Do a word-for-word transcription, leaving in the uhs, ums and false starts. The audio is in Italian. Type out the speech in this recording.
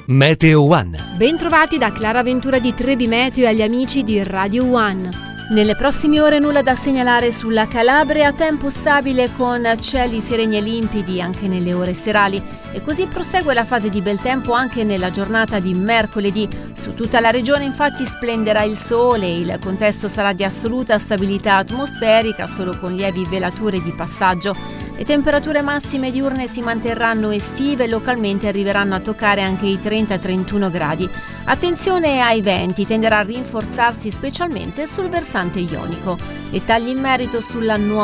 Meteo One. Bentrovati da Clara Ventura di Trebi Meteo e agli amici di Radio One. Nelle prossime ore nulla da segnalare sulla Calabria, tempo stabile con cieli sereni e limpidi anche nelle ore serali e così prosegue la fase di bel tempo anche nella giornata di mercoledì. Su tutta la regione infatti splenderà il sole e il contesto sarà di assoluta stabilità atmosferica solo con lievi velature di passaggio. Le temperature massime diurne si manterranno estive e localmente arriveranno a toccare anche i trenta trentuno gradi. Attenzione ai venti, tenderà a rinforzarsi specialmente sul versante ionico. Dettagli in merito sulla nuova